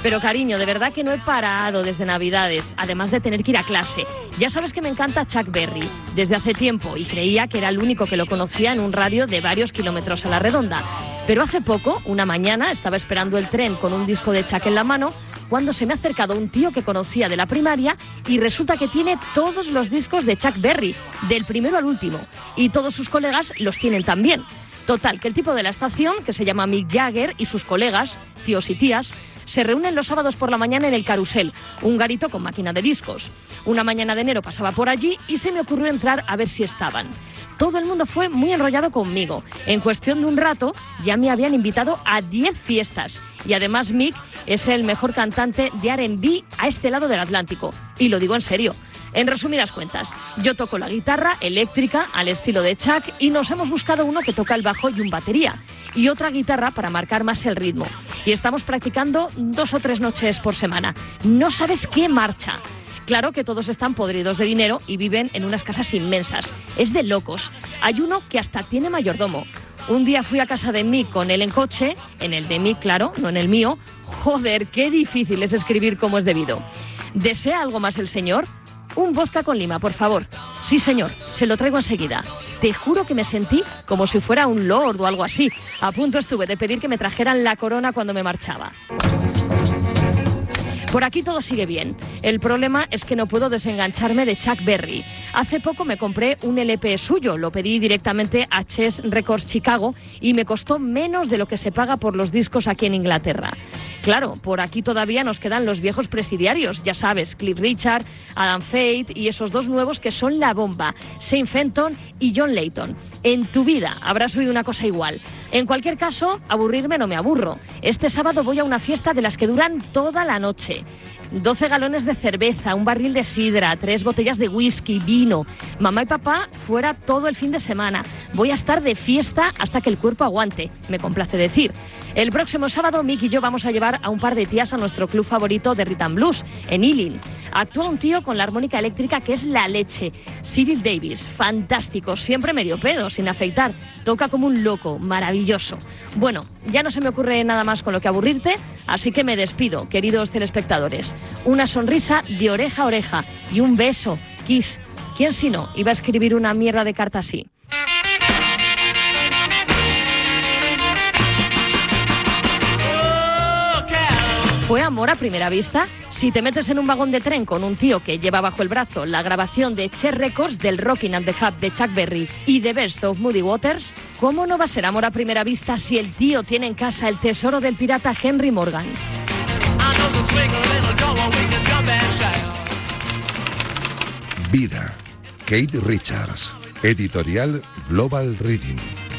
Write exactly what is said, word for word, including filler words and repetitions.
Pero cariño, de verdad que no he parado desde Navidades, además de tener que ir a clase. Ya sabes que me encanta Chuck Berry desde hace tiempo y creía que era el único que lo conocía en un radio de varios kilómetros a la redonda. Pero hace poco, una mañana, estaba esperando el tren con un disco de Chuck en la mano cuando se me ha acercado un tío que conocía de la primaria y resulta que tiene todos los discos de Chuck Berry, del primero al último, y todos sus colegas los tienen también. Total, que el tipo de la estación, que se llama Mick Jagger, y sus colegas, tíos y tías, se reúnen los sábados por la mañana en el Carrusel, un garito con máquina de discos. Una mañana de enero pasaba por allí y se me ocurrió entrar a ver si estaban. Todo el mundo fue muy enrollado conmigo. En cuestión de un rato ya me habían invitado a diez fiestas. Y además Mick es el mejor cantante de R and B a este lado del Atlántico. Y lo digo en serio. En resumidas cuentas, yo toco la guitarra eléctrica al estilo de Chuck y nos hemos buscado uno que toca el bajo y un batería. Y otra guitarra para marcar más el ritmo. Y estamos practicando dos o tres noches por semana. No sabes qué marcha. Claro que todos están podridos de dinero y viven en unas casas inmensas. Es de locos. Hay uno que hasta tiene mayordomo. Un día fui a casa de Mick con él en coche, en el de Mick, claro, no en el mío. Joder, qué difícil es escribir como es debido. ¿Desea algo más el señor? Un vodka con lima, por favor. Sí, señor, se lo traigo enseguida. Te juro que me sentí como si fuera un lord o algo así. A punto estuve de pedir que me trajeran la corona cuando me marchaba. Por aquí todo sigue bien. El problema es que no puedo desengancharme de Chuck Berry. Hace poco me compré un L P suyo, lo pedí directamente a Chess Records Chicago y me costó menos de lo que se paga por los discos aquí en Inglaterra. Claro, por aquí todavía nos quedan los viejos presidiarios, ya sabes, Cliff Richard, Adam Faith y esos dos nuevos que son la bomba, Shane Fenton y John Leyton. En tu vida habrás oído una cosa igual. En cualquier caso, aburrirme no me aburro. Este sábado voy a una fiesta de las que duran toda la noche. doce galones de cerveza, un barril de sidra, tres botellas de whisky, vino. Mamá y papá fuera todo el fin de semana. Voy a estar de fiesta hasta que el cuerpo aguante, me complace decir. El próximo sábado, Mick y yo vamos a llevar a un par de tías a nuestro club favorito de Rhythm and Blues, en Ealing. Actúa un tío con la armónica eléctrica que es la leche. Cyril Davis, fantástico, siempre medio pedo, sin afeitar. Toca como un loco, maravilloso. Bueno, ya no se me ocurre nada más con lo que aburrirte, así que me despido, queridos telespectadores. Una sonrisa de oreja a oreja y un beso, kiss. ¿Quién si no iba a escribir una mierda de carta así? ¿Fue amor a primera vista? Si te metes en un vagón de tren con un tío que lleva bajo el brazo la grabación de Chess Records del Rockin' and the Hub de Chuck Berry y The Best of Muddy Waters, ¿cómo no va a ser amor a primera vista si el tío tiene en casa el tesoro del pirata Henry Morgan? Vida, Kate Richards, editorial Global Rhythm.